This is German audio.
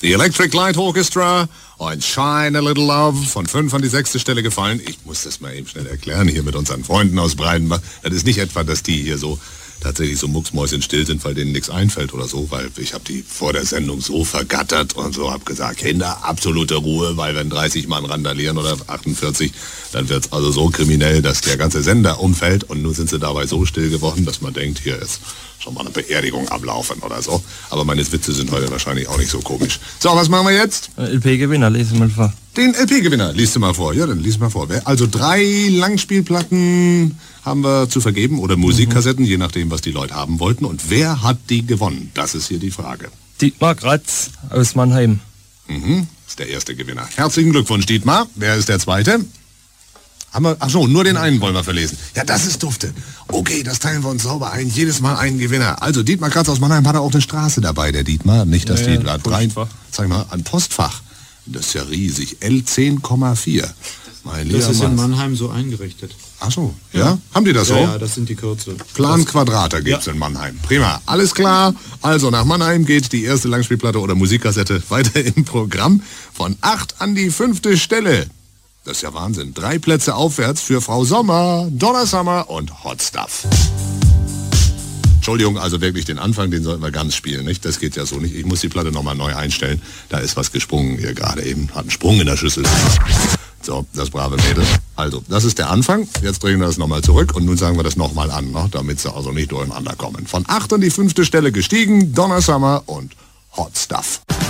The Electric Light Orchestra und Shine a Little Love von 5 an die 6. Stelle gefallen. Ich muss das mal eben schnell erklären hier mit unseren Freunden aus Breidenbach. Das ist nicht etwa, dass die hier so tatsächlich so mucksmäuschenstill sind, weil denen nichts einfällt oder so, weil ich habe die vor der Sendung so vergattert und so, habe gesagt, Kinder, absolute Ruhe, weil wenn 30 Mann randalieren oder 48, dann wird's also so kriminell, dass der ganze Sender umfällt und nun sind sie dabei so still geworden, dass man denkt, hier ist schon mal eine Beerdigung am Laufen oder so. Aber meine Witze sind heute wahrscheinlich auch nicht so komisch. So, was machen wir jetzt? LP-Gewinner, lese mal vor. Den LP-Gewinner, liest du mal vor. Ja, dann lies mal vor. Also 3 Langspielplatten haben wir zu vergeben oder Musikkassetten, je nachdem, was die Leute haben wollten. Und wer hat die gewonnen? Das ist hier die Frage. Dietmar Kratz aus Mannheim. Ist der erste Gewinner. Herzlichen Glückwunsch, Dietmar. Wer ist der zweite? Achso, nur den einen wollen wir verlesen. Ja, das ist dufte. Okay, das teilen wir uns sauber ein. Jedes Mal einen Gewinner. Also Dietmar Kratz aus Mannheim hat auch eine Straße dabei, der Dietmar. Nicht, dass die drei. Zeig mal, ein Postfach. Das ist ja riesig. L10,4. Das ist in Mannheim so eingerichtet. Ach so, ja? Haben die das so? Ja, das sind die Kürzel. Plan Quadrate gibt's in Mannheim. Prima, alles klar. Also nach Mannheim geht die erste Langspielplatte oder Musikkassette weiter im Programm. Von 8 an die 5. Stelle. Das ist ja Wahnsinn. 3 Plätze aufwärts für Frau Sommer, Donna Summer und Hot Stuff. Entschuldigung, also wirklich den Anfang, den sollten wir ganz spielen, nicht? Das geht ja so nicht. Ich muss die Platte nochmal neu einstellen. Da ist was gesprungen hier gerade eben. Hat einen Sprung in der Schüssel. So, das brave Mädel. Also, das ist der Anfang. Jetzt drehen wir das nochmal zurück und nun sagen wir das nochmal an, ne? Damit sie also nicht durcheinander kommen. Von 8 an die 5. Stelle gestiegen, Donna Summer und Hot Stuff.